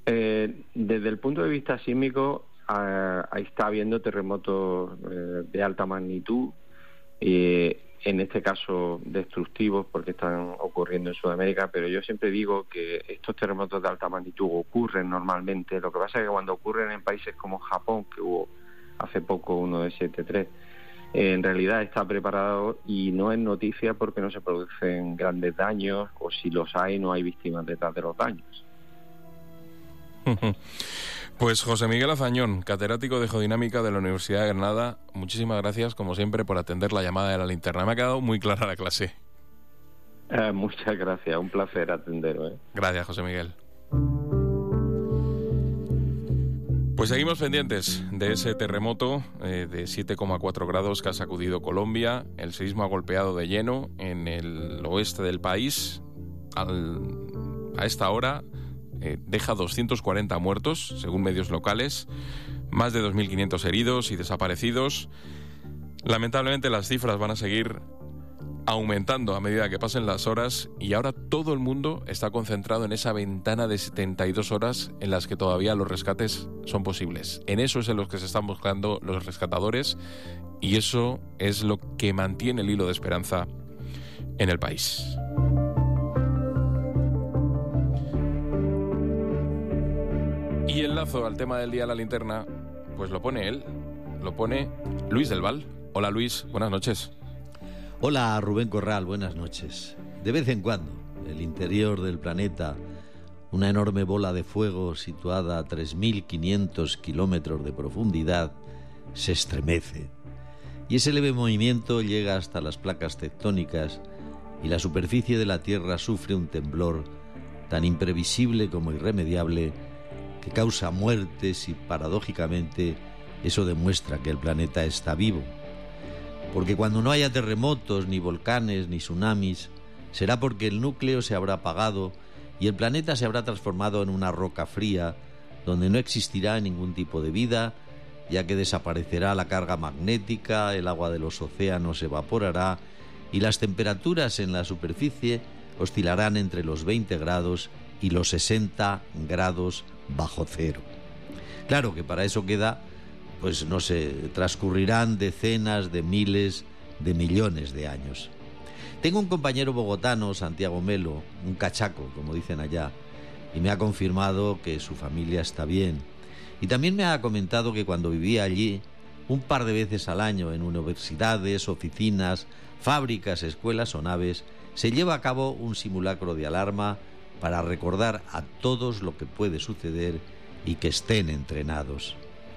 Desde el punto de vista sísmico, ahí está habiendo terremotos de alta magnitud, en este caso destructivos porque están ocurriendo en Sudamérica, pero yo siempre digo que estos terremotos de alta magnitud ocurren normalmente. Lo que pasa es que cuando ocurren en países como Japón, que hubo hace poco uno de 7,3, en realidad está preparado y no es noticia porque no se producen grandes daños, o si los hay, no hay víctimas detrás de los daños. Pues José Miguel Azañón, catedrático de Geodinámica de la Universidad de Granada, muchísimas gracias, como siempre, por atender la llamada de la linterna. Me ha quedado muy clara la clase. Muchas gracias, un placer atenderos. Gracias, José Miguel. Pues seguimos pendientes de ese terremoto de 7,4 grados que ha sacudido Colombia. El seísmo ha golpeado de lleno en el oeste del país. A esta hora deja 240 muertos, según medios locales, más de 2.500 heridos y desaparecidos. Lamentablemente las cifras van a seguir aumentando a medida que pasen las horas, y ahora todo el mundo está concentrado en esa ventana de 72 horas en las que todavía los rescates son posibles. En eso es en los que se están buscando los rescatadores, y eso es lo que mantiene el hilo de esperanza en el país. Y el lazo al tema del día de la linterna, pues lo pone él, lo pone Luis del Val. Hola Luis, buenas noches. Hola Rubén Corral, buenas noches. De vez en cuando, el interior del planeta, una enorme bola de fuego situada a 3.500 kilómetros de profundidad, se estremece. Y ese leve movimiento llega hasta las placas tectónicas y la superficie de la Tierra sufre un temblor tan imprevisible como irremediable que causa muertes, y paradójicamente eso demuestra que el planeta está vivo. Porque cuando no haya terremotos, ni volcanes, ni tsunamis, será porque el núcleo se habrá apagado y el planeta se habrá transformado en una roca fría donde no existirá ningún tipo de vida, ya que desaparecerá la carga magnética, el agua de los océanos se evaporará y las temperaturas en la superficie oscilarán entre los 20 grados y los 60 grados bajo cero. Claro que para eso queda, pues no sé, transcurrirán decenas de miles de millones de años. Tengo un compañero bogotano, Santiago Melo, un cachaco, como dicen allá, y me ha confirmado que su familia está bien. Y también me ha comentado que cuando vivía allí, un par de veces al año, en universidades, oficinas, fábricas, escuelas o naves, se lleva a cabo un simulacro de alarma para recordar a todos lo que puede suceder y que estén entrenados.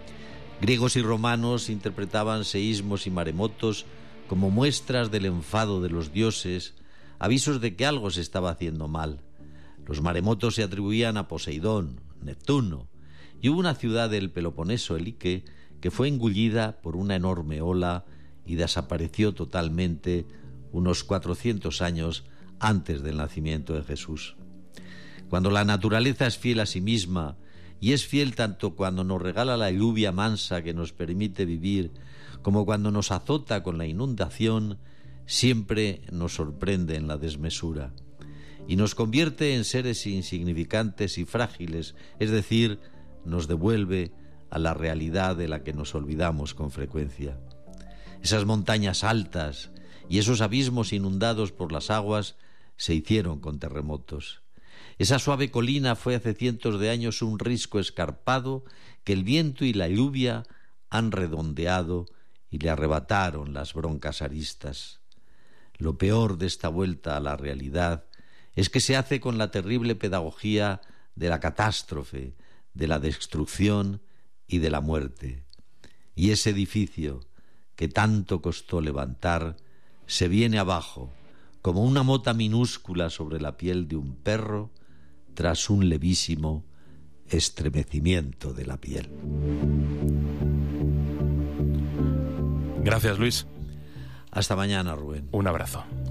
Griegos y romanos interpretaban seísmos y maremotos como muestras del enfado de los dioses, avisos de que algo se estaba haciendo mal. Los maremotos se atribuían a Poseidón, Neptuno, y hubo una ciudad del Peloponeso, Elike, que fue engullida por una enorme ola y desapareció totalmente unos 400 años antes del nacimiento de Jesús. Cuando la naturaleza es fiel a sí misma, y es fiel tanto cuando nos regala la lluvia mansa que nos permite vivir, como cuando nos azota con la inundación, siempre nos sorprende en la desmesura y nos convierte en seres insignificantes y frágiles, es decir, nos devuelve a la realidad de la que nos olvidamos con frecuencia. Esas montañas altas y esos abismos inundados por las aguas se hicieron con terremotos. Esa suave colina fue hace cientos de años un risco escarpado que el viento y la lluvia han redondeado y le arrebataron las broncas aristas. Lo peor de esta vuelta a la realidad es que se hace con la terrible pedagogía de la catástrofe, de la destrucción y de la muerte. Y ese edificio que tanto costó levantar se viene abajo como una mota minúscula sobre la piel de un perro tras un levísimo estremecimiento de la piel. Gracias, Luis. Hasta mañana, Rubén. Un abrazo.